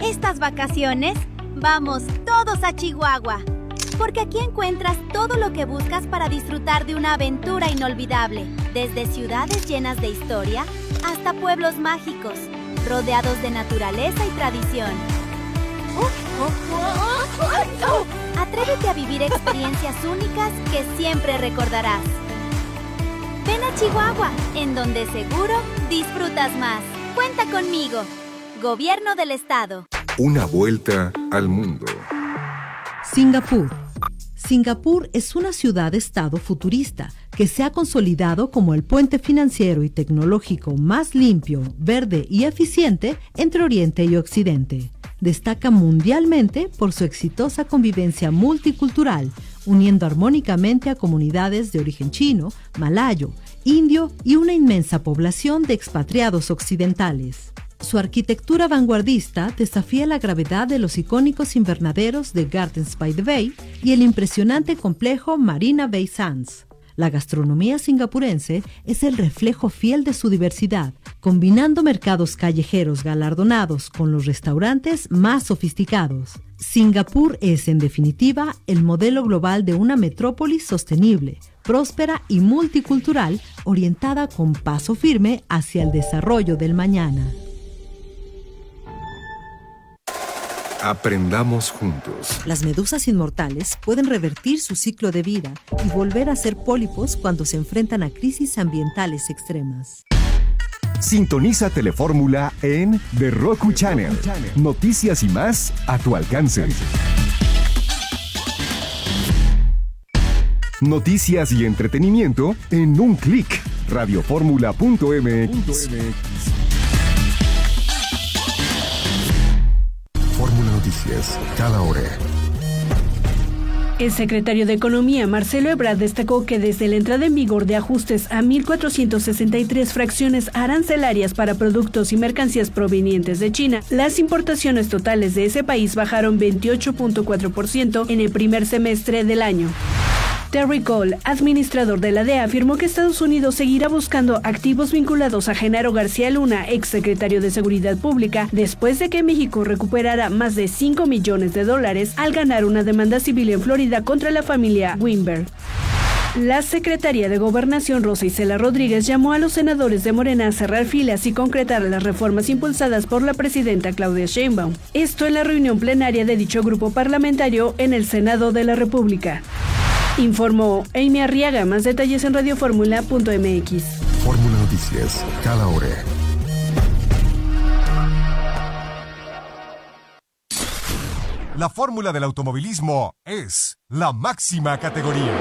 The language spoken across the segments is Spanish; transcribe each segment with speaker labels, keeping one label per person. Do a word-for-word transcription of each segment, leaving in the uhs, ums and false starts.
Speaker 1: Estas vacaciones, vamos todos a Chihuahua, porque aquí encuentras todo lo que buscas para disfrutar de una aventura inolvidable, desde ciudades llenas de historia hasta pueblos mágicos, rodeados de naturaleza y tradición. Atrévete a vivir experiencias únicas que siempre recordarás. Ven a Chihuahua, en donde seguro disfrutas más. Cuenta conmigo. Gobierno del Estado.
Speaker 2: Una vuelta al mundo.
Speaker 3: Singapur. Singapur es una ciudad-estado futurista que se ha consolidado como el puente financiero y tecnológico más limpio, verde y eficiente entre Oriente y Occidente. Destaca mundialmente por su exitosa convivencia multicultural, uniendo armónicamente a comunidades de origen chino, malayo, indio y una inmensa población de expatriados occidentales. Su arquitectura vanguardista desafía la gravedad de los icónicos invernaderos de Gardens by the Bay y el impresionante complejo Marina Bay Sands. La gastronomía singapurense es el reflejo fiel de su diversidad, combinando mercados callejeros galardonados con los restaurantes más sofisticados. Singapur es, en definitiva, el modelo global de una metrópolis sostenible, próspera y multicultural, orientada con paso firme hacia el desarrollo del mañana.
Speaker 2: Aprendamos juntos.
Speaker 3: Las medusas inmortales pueden revertir su ciclo de vida y volver a ser pólipos cuando se enfrentan a crisis ambientales extremas.
Speaker 4: Sintoniza Telefórmula en The Roku Channel. Noticias y más a tu alcance. Noticias y entretenimiento en un clic. radioformula punto m x.
Speaker 2: Fórmula Noticias, cada hora.
Speaker 5: El secretario de Economía, Marcelo Ebrard, destacó que desde la entrada en vigor de ajustes a mil cuatrocientos sesenta y tres fracciones arancelarias para productos y mercancías provenientes de China, las importaciones totales de ese país bajaron veintiocho punto cuatro por ciento en el primer semestre del año. Terry Cole, administrador de la D E A, afirmó que Estados Unidos seguirá buscando activos vinculados a Genaro García Luna, exsecretario de Seguridad Pública, después de que México recuperara más de cinco millones de dólares al ganar una demanda civil en Florida contra la familia Weinberg. La secretaria de Gobernación, Rosa Isela Rodríguez, llamó a los senadores de Morena a cerrar filas y concretar las reformas impulsadas por la presidenta Claudia Sheinbaum. Esto en la reunión plenaria de dicho grupo parlamentario en el Senado de la República. Informó Amy Arriaga. Más detalles en radioformula punto m x.
Speaker 2: Fórmula Noticias, cada hora.
Speaker 4: La fórmula del automovilismo es la máxima categoría.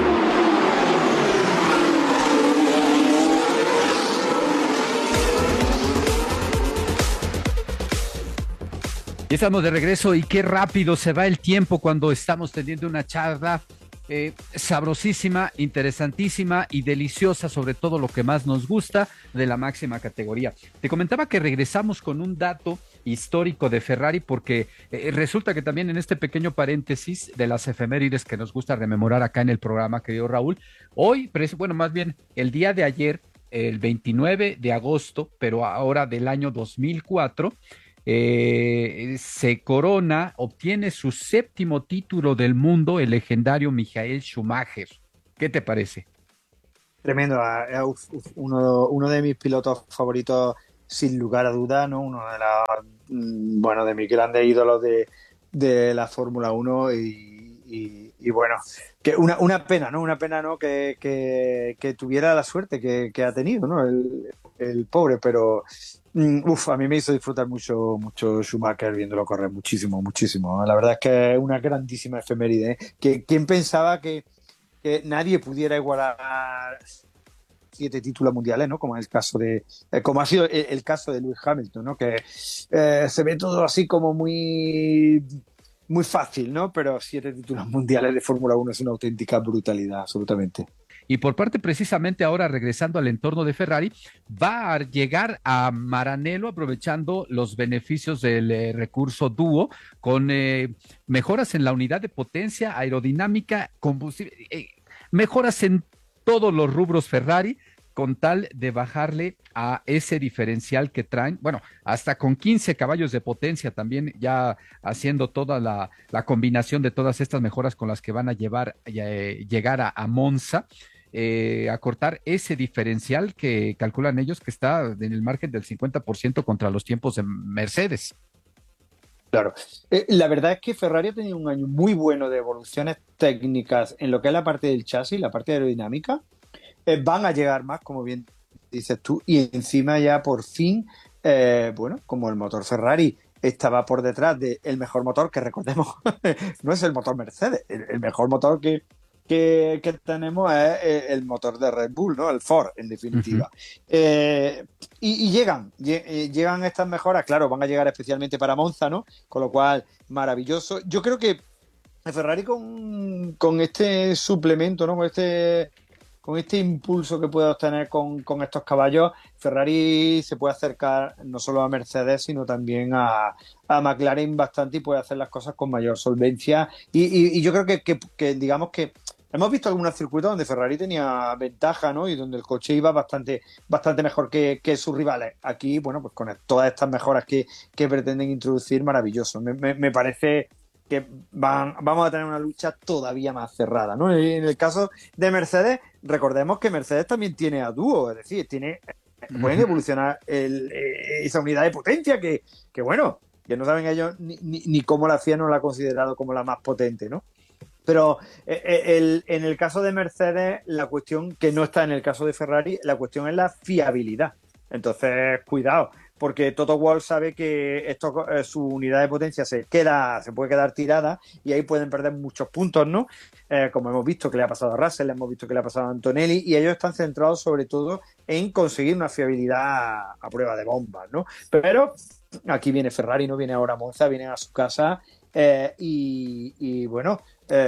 Speaker 6: Y estamos de regreso y qué rápido se va el tiempo cuando estamos teniendo una charla eh, sabrosísima, interesantísima y deliciosa, sobre todo lo que más nos gusta de la máxima categoría. Te comentaba que regresamos con un dato histórico de Ferrari porque eh, resulta que también en este pequeño paréntesis de las efemérides que nos gusta rememorar acá en el programa, querido Raúl, hoy, bueno, más bien el día de ayer, el veintinueve de agosto, pero ahora del año dos mil cuatro, Eh, se corona, obtiene su séptimo título del mundo el legendario Michael Schumacher. ¿Qué te parece?
Speaker 7: Tremendo, es uno, uno de mis pilotos favoritos sin lugar a duda, ¿no? Uno de los, bueno, de mis grandes ídolos de, de la Fórmula uno y, y, y bueno, que una, una pena, ¿no? Una pena, ¿no? Que, que, que tuviera la suerte que, que ha tenido, ¿no? El, el pobre, pero uf, a mí me hizo disfrutar mucho, mucho Schumacher viéndolo correr, muchísimo, muchísimo. La verdad es que es una grandísima efeméride, ¿eh? Que, ¿quién pensaba que, que nadie pudiera igualar siete títulos mundiales, ¿no? Como es el caso de, eh, como ha sido el, el caso de Lewis Hamilton, ¿no? Que eh, se ve todo así como muy, muy fácil, ¿no? Pero siete títulos mundiales de Fórmula uno es una auténtica brutalidad, absolutamente.
Speaker 6: Y por parte precisamente ahora, regresando al entorno de Ferrari, va a llegar a Maranello aprovechando los beneficios del eh, recurso dúo con eh, mejoras en la unidad de potencia, aerodinámica, combustible, eh, mejoras en todos los rubros Ferrari, con tal de bajarle a ese diferencial que traen, bueno, hasta con quince caballos de potencia también, ya haciendo toda la, la combinación de todas estas mejoras con las que van a llevar, eh, llegar a, a Monza. Eh, acortar ese diferencial que calculan ellos que está en el margen del cincuenta por ciento contra los tiempos de Mercedes.
Speaker 7: Claro, eh, la verdad es que Ferrari ha tenido un año muy bueno de evoluciones técnicas en lo que es la parte del chasis, la parte aerodinámica. Eh, van a llegar más, como bien dices tú, y encima ya por fin, eh, bueno, como el motor Ferrari estaba por detrás del mejor motor, que recordemos, no es el motor Mercedes, el, el mejor motor que, que, que tenemos es el motor de Red Bull, ¿no? El Ford, en definitiva. Uh-huh. Eh, y, y llegan, llegan estas mejoras, claro, van a llegar especialmente para Monza, ¿no? Con lo cual, maravilloso. Yo creo que Ferrari con, con este suplemento, ¿no? Con este, con este impulso que puede obtener con, con estos caballos, Ferrari se puede acercar no solo a Mercedes, sino también a, a McLaren bastante y puede hacer las cosas con mayor solvencia. Y, y, y yo creo que, que, que, digamos que hemos visto algunos circuitos donde Ferrari tenía ventaja, ¿no? Y donde el coche iba bastante, bastante mejor que, que sus rivales. Aquí, bueno, pues con todas estas mejoras que, que pretenden introducir, maravilloso. Me, me, me parece que van, vamos a tener una lucha todavía más cerrada, ¿no? En el caso de Mercedes, recordemos que Mercedes también tiene a dúo, es decir, tiene pueden evolucionar el, esa unidad de potencia que, que, bueno, que no saben ellos ni, ni, ni cómo la F I A no la ha considerado como la más potente, ¿no? Pero eh, el, en el caso de Mercedes, la cuestión que no está en el caso de Ferrari, la cuestión es la fiabilidad. Entonces, cuidado, porque Toto Wolff sabe que esto, eh, su unidad de potencia se queda, se puede quedar tirada y ahí pueden perder muchos puntos, ¿no? Eh, como hemos visto que le ha pasado a Russell, hemos visto que le ha pasado a Antonelli, y ellos están centrados sobre todo en conseguir una fiabilidad a prueba de bombas, ¿no? Pero aquí viene Ferrari, no viene ahora Monza, viene a su casa eh, y, y bueno,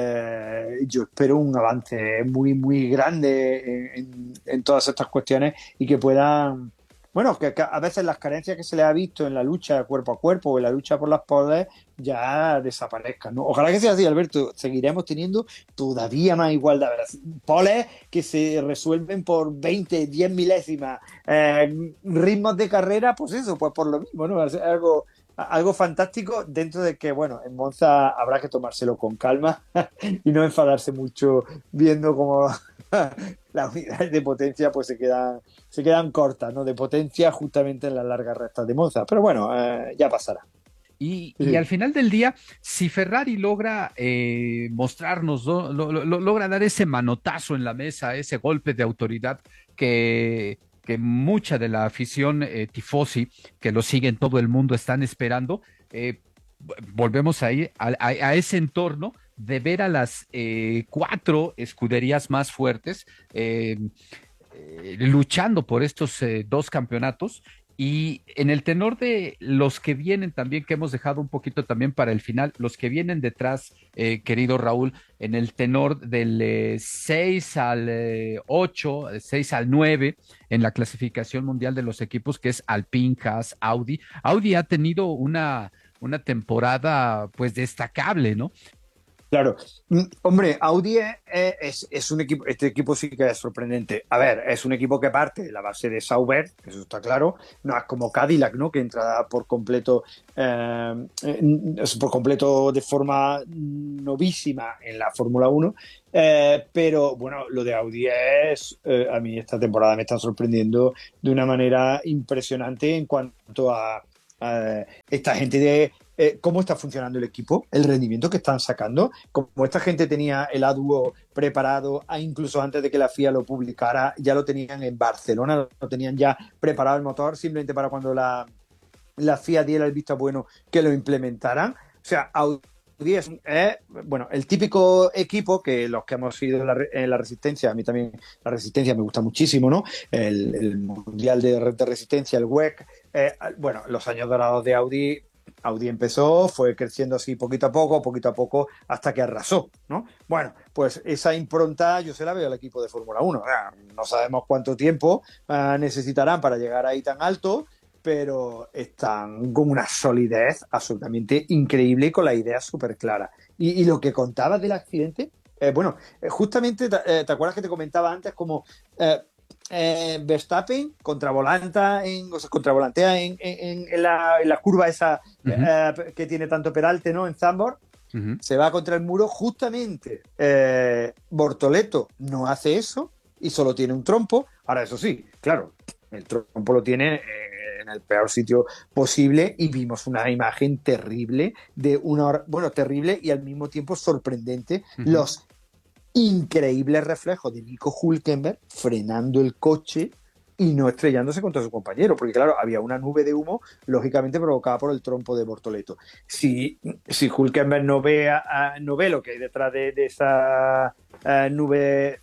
Speaker 7: eh, yo espero un avance muy, muy grande en, en, en todas estas cuestiones y que puedan. Bueno, que, que a veces las carencias que se le ha visto en la lucha cuerpo a cuerpo o en la lucha por las poles ya desaparezcan, ¿no? Ojalá que sea así, Alberto. Seguiremos teniendo todavía más igualdad, ¿verdad? Poles que se resuelven por veinte, diez milésimas. Eh, ritmos de carrera, pues eso, pues por lo mismo, ¿no? Es algo, algo fantástico dentro de que, bueno, en Monza habrá que tomárselo con calma y no enfadarse mucho viendo cómo las unidades de potencia pues se quedan se quedan cortas, ¿no? De potencia justamente en las largas rectas de Monza. Pero bueno, eh, ya pasará.
Speaker 6: Y, y al final del día, si Ferrari logra eh, mostrarnos, ¿no? lo, lo, logra dar ese manotazo en la mesa, ese golpe de autoridad que, que mucha de la afición eh, tifosi, que lo sigue en todo el mundo, están esperando, eh, volvemos ahí a, a, a ese entorno de ver a las eh, cuatro escuderías más fuertes eh, eh, luchando por estos eh, dos campeonatos. Y en el tenor de los que vienen también, que hemos dejado un poquito también para el final, los que vienen detrás, eh, querido Raúl, en el tenor del eh, seis al ocho, seis al nueve, en la clasificación mundial de los equipos, que es Alpine, Haas, Audi. Audi ha tenido una, una temporada pues destacable, ¿no?
Speaker 7: Claro, hombre, Audi es, es, es un equipo, este equipo sí que es sorprendente. A ver, es un equipo que parte de la base de Sauber, eso está claro, no es como Cadillac, ¿no? Que entra por completo, eh, por completo de forma novísima en la Fórmula uno, eh, pero bueno, lo de Audi es, eh, a mí esta temporada me está sorprendiendo de una manera impresionante en cuanto a, a esta gente de Eh, cómo está funcionando el equipo, el rendimiento que están sacando, como esta gente tenía el A dúo preparado, incluso antes de que la F I A lo publicara, ya lo tenían en Barcelona, lo tenían ya preparado el motor, simplemente para cuando la, la F I A diera el visto bueno que lo implementaran. O sea, Audi es, es bueno, el típico equipo que los que hemos ido en la, en la Resistencia, a mí también la Resistencia me gusta muchísimo, ¿no? El, el Mundial de, de Resistencia, el W E C, eh, bueno, los años dorados de Audi. Audi empezó, fue creciendo así poquito a poco, poquito a poco, hasta que arrasó, ¿no? Bueno, pues esa impronta yo se la veo al equipo de Fórmula uno. No sabemos cuánto tiempo uh, necesitarán para llegar ahí tan alto, pero están con una solidez absolutamente increíble y con la idea súper clara. Y, y lo que contabas del accidente, eh, bueno, eh, justamente, eh, ¿te acuerdas que te comentaba antes como... Eh, eh, Verstappen contravolanta en, o sea, contravolantea en, en, en, la, en la curva esa uh-huh. eh, que tiene tanto peralte, ¿no? En Zandvoort. Uh-huh. Se va contra el muro. Justamente eh, Bortoleto no hace eso y solo tiene un trompo. Ahora, eso sí, claro, el trompo lo tiene eh, en el peor sitio posible y vimos una imagen terrible de una hora, bueno, terrible y al mismo tiempo sorprendente. Uh-huh. Los increíbles reflejos de Nico Hülkenberg frenando el coche y no estrellándose contra su compañero, porque claro, había una nube de humo lógicamente provocada por el trompo de Bortoleto. Si, si Hülkenberg no ve, a, no ve lo que hay detrás de, de esa uh, nube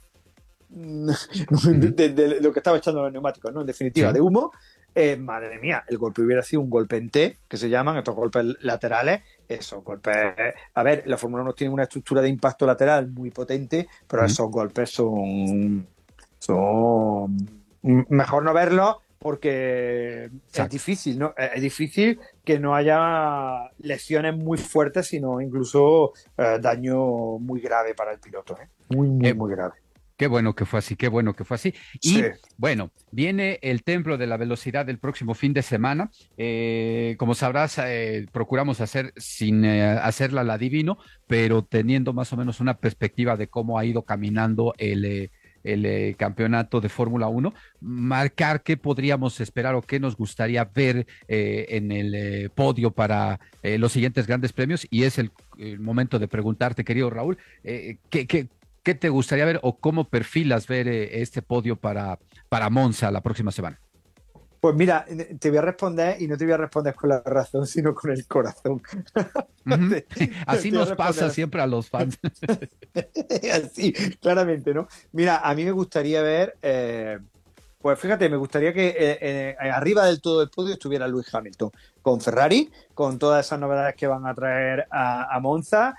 Speaker 7: de, de, de lo que estaba echando los neumáticos, ¿no? En definitiva, sí. de humo, eh, madre mía, el golpe hubiera sido un golpe en T, que se llaman estos golpes laterales. Esos golpes, a ver, la Fórmula uno tiene una estructura de impacto lateral muy potente, pero uh-huh. esos golpes son, son mejor no verlos porque Exacto. es difícil, ¿no? Es difícil que no haya lesiones muy fuertes, sino incluso eh, daño muy grave para el piloto, ¿eh? Muy, muy, eh, muy grave.
Speaker 6: Qué bueno que fue así, qué bueno que fue así. Y sí. bueno, viene el Templo de la Velocidad el próximo fin de semana. Eh, como sabrás, eh, procuramos hacer sin eh, hacerla la divino, pero teniendo más o menos una perspectiva de cómo ha ido caminando el, eh, el eh, campeonato de Fórmula uno, marcar qué podríamos esperar o qué nos gustaría ver eh, en el eh, podio para eh, los siguientes grandes premios. Y es el, el momento de preguntarte, querido Raúl, eh, ¿qué, qué ¿Qué te gustaría ver o cómo perfilas ver eh, este podio para, para Monza la próxima semana?
Speaker 7: Pues mira, te voy a responder y no te voy a responder con la razón, sino con el corazón.
Speaker 6: Uh-huh. te, Así te nos pasa siempre a los fans.
Speaker 7: Así, claramente, ¿no? Mira, a mí me gustaría ver, eh, pues fíjate, me gustaría que eh, eh, arriba del todo del podio estuviera Lewis Hamilton, con Ferrari, con todas esas novedades que van a traer a, a Monza.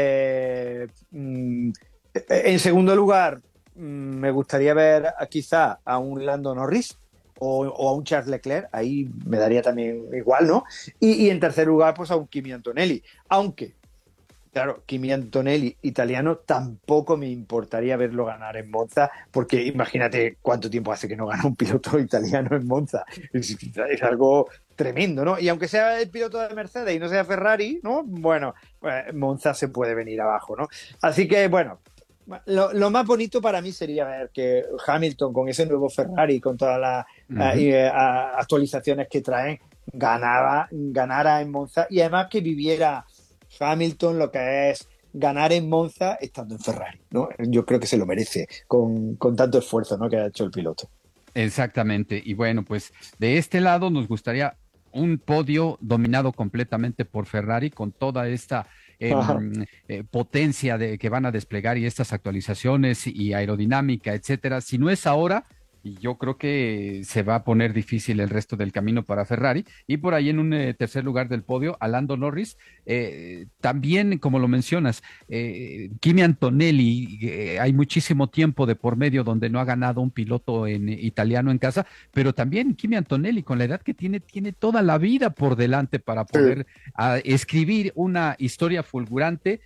Speaker 7: Eh, mmm, En segundo lugar, me gustaría ver a, quizá a un Lando Norris o, o a un Charles Leclerc, ahí me daría también igual, ¿no? Y, y en tercer lugar, pues a un Kimi Antonelli, aunque, claro, Kimi Antonelli italiano tampoco me importaría verlo ganar en Monza, porque imagínate cuánto tiempo hace que no gana un piloto italiano en Monza, es, es algo tremendo, ¿no? Y aunque sea el piloto de Mercedes y no sea Ferrari, ¿no? Bueno, pues Monza se puede venir abajo, ¿no? Así que, bueno, Lo, lo más bonito para mí sería ver que Hamilton, con ese nuevo Ferrari, con todas las uh-huh. uh, uh, actualizaciones que traen, ganaba, ganara en Monza y además que viviera Hamilton lo que es ganar en Monza estando en Ferrari, ¿no? Yo creo que se lo merece con, con tanto esfuerzo, ¿no?, que ha hecho el piloto.
Speaker 6: Exactamente. Y bueno, pues de este lado nos gustaría un podio dominado completamente por Ferrari con toda esta Eh, eh, potencia de que van a desplegar y estas actualizaciones y aerodinámica, etcétera. Si no es ahora, y yo creo que se va a poner difícil el resto del camino para Ferrari. Y por ahí en un eh, tercer lugar del podio, a Lando Norris. Eh, también, como lo mencionas, eh, Kimi Antonelli, eh, hay muchísimo tiempo de por medio donde no ha ganado un piloto en, eh, italiano en casa, pero también Kimi Antonelli, con la edad que tiene, tiene toda la vida por delante para poder sí. a, escribir una historia fulgurante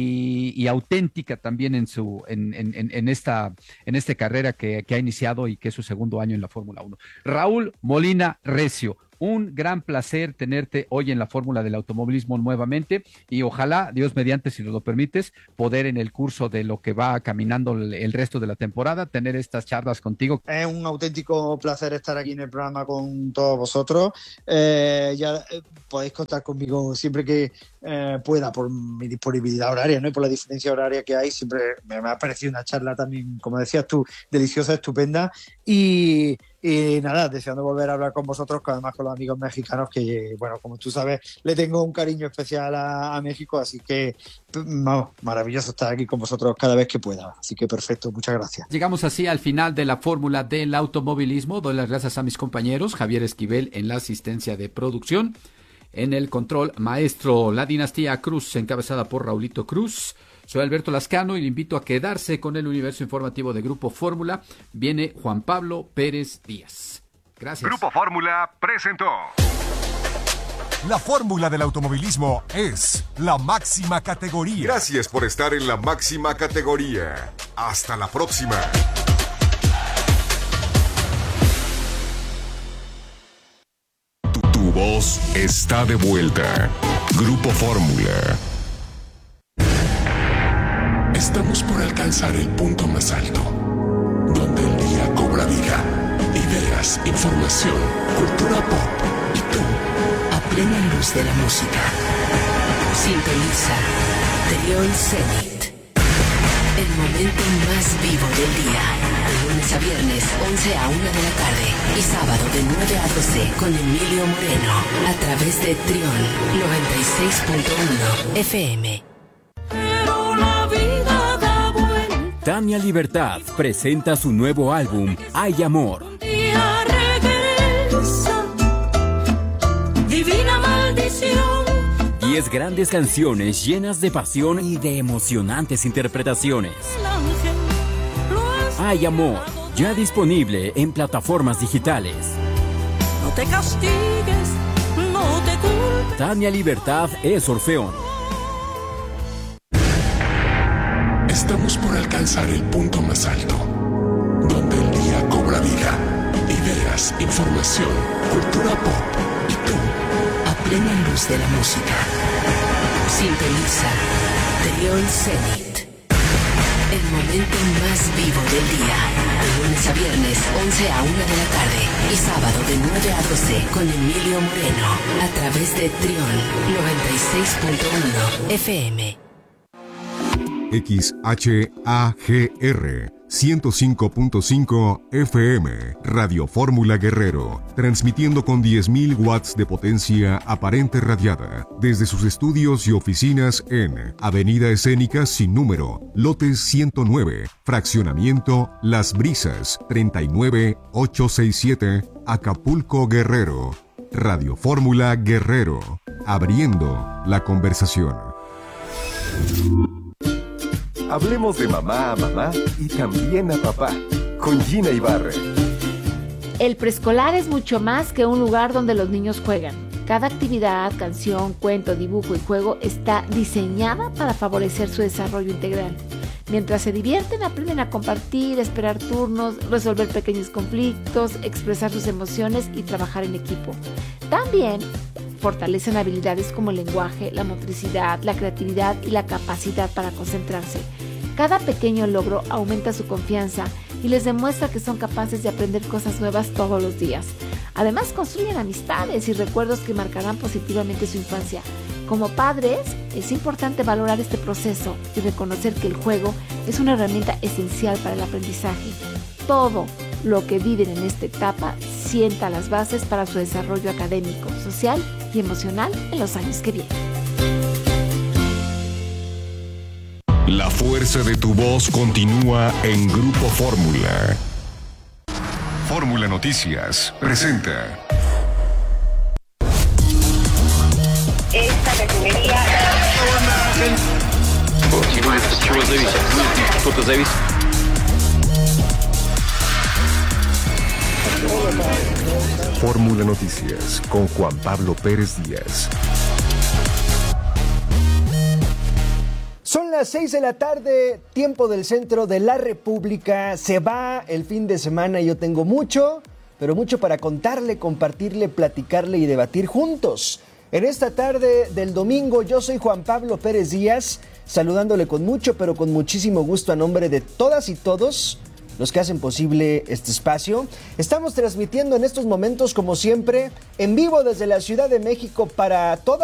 Speaker 6: y, y auténtica también en su en, en, en esta en esta carrera que, que ha iniciado y que es su segundo año en la Fórmula uno. Raúl Molina Recio, un gran placer tenerte hoy en la Fórmula del Automovilismo nuevamente y ojalá, Dios mediante, si nos lo permites, poder en el curso de lo que va caminando el, el resto de la temporada, tener estas charlas contigo.
Speaker 7: Es un auténtico placer estar aquí en el programa con todos vosotros. Eh, ya eh, podéis contar conmigo siempre que eh, pueda por mi disponibilidad horaria, ¿no? Y por la diferencia horaria que hay. Siempre me, me ha parecido una charla también, como decías tú, deliciosa, estupenda y Y nada, deseando volver a hablar con vosotros, además con los amigos mexicanos, que, bueno, como tú sabes, le tengo un cariño especial a, a México, así que, vamos, maravilloso estar aquí con vosotros cada vez que pueda. Así que perfecto, muchas gracias.
Speaker 6: Llegamos así al final de la Fórmula del Automovilismo. Doy las gracias a mis compañeros, Javier Esquivel en la asistencia de producción, en el control maestro, la dinastía Cruz, encabezada por Raulito Cruz. Soy Alberto Lascano y le invito a quedarse con el universo informativo de Grupo Fórmula. Viene Juan Pablo Pérez Díaz. Gracias.
Speaker 4: Grupo Fórmula presentó. La fórmula del automovilismo es la máxima categoría.
Speaker 2: Gracias por estar en la máxima categoría. Hasta la próxima. voz está de vuelta. Grupo Fórmula.
Speaker 8: Estamos por alcanzar el punto más alto, donde el día cobra vida. Ideas, información, cultura pop y tú, a plena luz de la música.
Speaker 9: Sintoniza Trión Zenit. El momento más vivo del día. De lunes a viernes, once a una de la tarde. Y sábado de nueve a doce con Emilio Moreno. A través de Trión noventa y seis punto uno F M.
Speaker 10: Pero la vida da vuelta.
Speaker 11: Tania Libertad presenta su nuevo álbum, Hay Amor.
Speaker 10: Día regresa. Divina maldición.
Speaker 11: Diez grandes canciones llenas de pasión y de emocionantes interpretaciones. Hay Amor, ya disponible en plataformas digitales.
Speaker 10: No te castigues, no te culpes.
Speaker 11: Tania Libertad es Orfeón.
Speaker 8: Estamos por alcanzar el punto más alto, donde el día cobra vida. Ideas, información, cultura pop y tú, a plena luz de la música.
Speaker 9: Sintoniza Trión Zenit. El momento más vivo del día. De lunes a viernes, once a una de la tarde. Y sábado de nueve a doce con Emilio Moreno. A través de Trión noventa y seis punto uno F M.
Speaker 2: X H A G R ciento cinco punto cinco F M, Radio Fórmula Guerrero, transmitiendo con diez mil watts de potencia aparente radiada, desde sus estudios y oficinas en Avenida Escénica Sin Número, Lote ciento nueve, Fraccionamiento Las Brisas, treinta y nueve ochocientos sesenta y siete, Acapulco, Guerrero. Radio Fórmula Guerrero, abriendo la conversación.
Speaker 12: Hablemos de mamá a mamá y también a papá, con Gina Ibarra.
Speaker 13: El preescolar es mucho más que un lugar donde los niños juegan. Cada actividad, canción, cuento, dibujo y juego está diseñada para favorecer su desarrollo integral. Mientras se divierten, aprenden a compartir, esperar turnos, resolver pequeños conflictos, expresar sus emociones y trabajar en equipo. También fortalecen habilidades como el lenguaje, la motricidad, la creatividad y la capacidad para concentrarse. Cada pequeño logro aumenta su confianza y les demuestra que son capaces de aprender cosas nuevas todos los días. Además, construyen amistades y recuerdos que marcarán positivamente su infancia. Como padres, es importante valorar este proceso y reconocer que el juego es una herramienta esencial para el aprendizaje. Todo lo que viven en esta etapa sienta las bases para su desarrollo académico, social y emocional en los años que vienen.
Speaker 2: La fuerza de tu voz continúa en Grupo Fórmula. Fórmula Noticias presenta.
Speaker 14: Esta refinería.
Speaker 2: Fórmula Noticias con Juan Pablo Pérez Díaz.
Speaker 15: Son las seis de la tarde, tiempo del centro de la República. Se va el fin de semana y yo tengo mucho, pero mucho para contarle, compartirle, platicarle y debatir juntos. En esta tarde del domingo, yo soy Juan Pablo Pérez Díaz, saludándole con mucho, pero con muchísimo gusto a nombre de todas y todos los que hacen posible este espacio. Estamos transmitiendo en estos momentos, como siempre, en vivo desde la Ciudad de México para toda